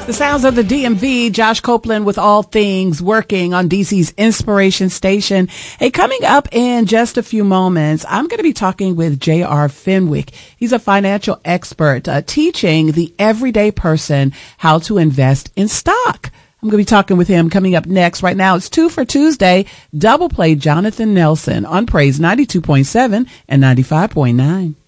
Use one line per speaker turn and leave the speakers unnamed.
The sounds of the DMV, Josh Copeland with All Things Working on DC's Inspiration Station. Hey, coming up in just a few moments, I'm going to be talking with J.R. Fenwick. He's a financial expert teaching the everyday person how to invest in stock. I'm going to be talking with him coming up next. Right now, it's 2 for Tuesday. Double play Jonathan Nelson on Praise 92.7 and 95.9.